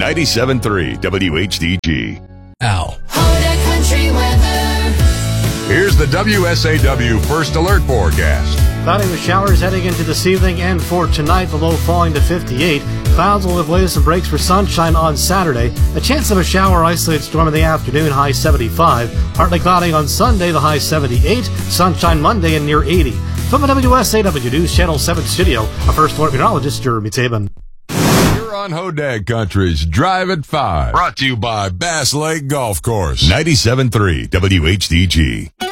97.3 WHDG. Al. Honda Country weather. Here's the WSAW First Alert forecast. Cloudy with showers heading into this evening and for tonight, the low falling to 58. Clouds will give way to some breaks for sunshine on Saturday. A chance of a shower isolated storm in the afternoon, high 75. Partly cloudy on Sunday, the high 78. Sunshine Monday and near 80. From the WSAW News Channel 7 studio, our First Alert meteorologist, Jeremy Tabin. You're on Hodag Country's Drive at 5. Brought to you by Bass Lake Golf Course. 97.3 WHDG.